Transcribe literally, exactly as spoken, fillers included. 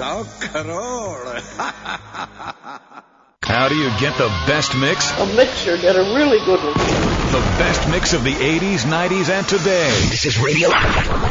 rock and roll. How do you get the best mix? A mixer, get a really good one. The best mix of the eighties, nineties, and today. This is Radio